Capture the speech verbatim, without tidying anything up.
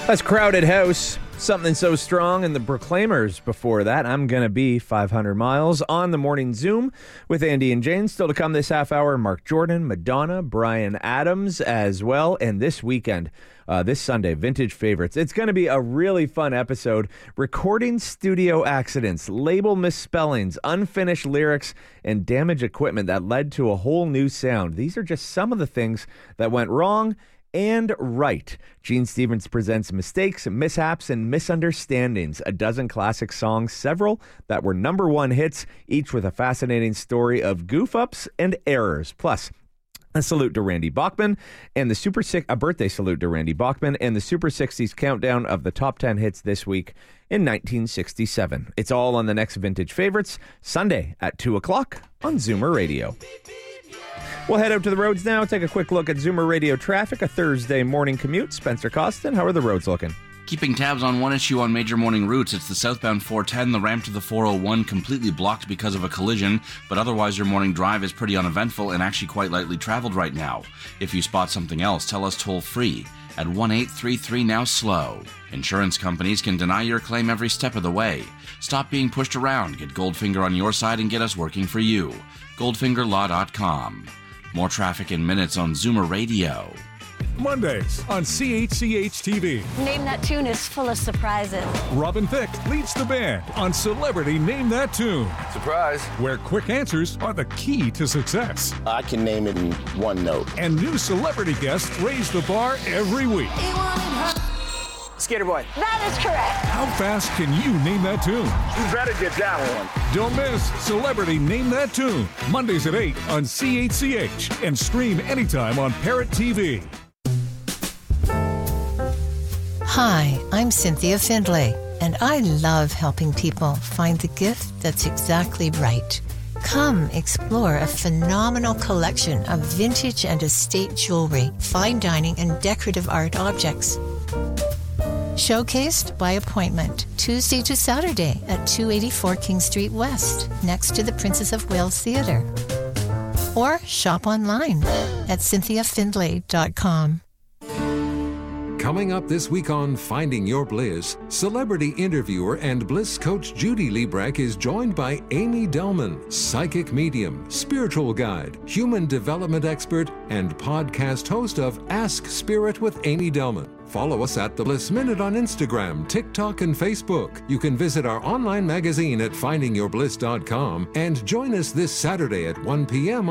That's Crowded House, Something So Strong, and the Proclaimers before that. I'm Gonna Be five hundred miles on the Morning Zoom with Andy and Jane. Still to come this half hour, Mark Jordan, Madonna, Bryan Adams as well. And this weekend, uh, this Sunday, Vintage Favorites. It's going to be a really fun episode. Recording studio accidents, label misspellings, unfinished lyrics, and damaged equipment that led to a whole new sound. These are just some of the things that went wrong and right. Gene Stevens presents mistakes, mishaps, and misunderstandings. A dozen classic songs, several that were number one hits, each with a fascinating story of goof-ups and errors. Plus, a salute to Randy Bachman and the Super Six, a birthday salute to Randy Bachman and the Super sixties countdown of the top ten hits this week in nineteen sixty-seven. It's all on the next Vintage Favorites, Sunday at two o'clock on Zoomer Radio. We'll head out to the roads now, take a quick look at Zoomer Radio traffic, a Thursday morning commute. Spencer Costin, how are the roads looking? Keeping tabs on one issue on major morning routes, it's the southbound four ten, the ramp to the four oh one completely blocked because of a collision, but otherwise your morning drive is pretty uneventful and actually quite lightly traveled right now. If you spot something else, tell us toll-free at one eight three three now slow. Insurance companies can deny your claim every step of the way. Stop being pushed around, get Goldfinger on your side and get us working for you. goldfinger law dot com. More traffic in minutes on Zoomer Radio. Mondays on C H C H T V. Name That Tune is full of surprises. Robin Thicke leads the band on Celebrity Name That Tune. Surprise. Where quick answers are the key to success. I can name it in one note. And new celebrity guests raise the bar every week. Skater Boy. That is correct. How fast can you name that tune? You better get that one. Don't miss Celebrity Name That Tune. Mondays at eight on C H C H and stream anytime on Parrot T V. Hi, I'm Cynthia Findlay, and I love helping people find the gift that's exactly right. Come explore a phenomenal collection of vintage and estate jewelry, fine dining, and decorative art objects. Showcased by appointment, Tuesday to Saturday at two eighty-four King Street West, next to the Princess of Wales Theatre. Or shop online at cynthia findlay dot com. Coming up this week on Finding Your Bliss, celebrity interviewer and bliss coach Judy Liebrecht is joined by Amy Delman, psychic medium, spiritual guide, human development expert, and podcast host of Ask Spirit with Amy Delman. Follow us at The Bliss Minute on Instagram, TikTok, and Facebook. You can visit our online magazine at finding your bliss dot com and join us this Saturday at one p.m.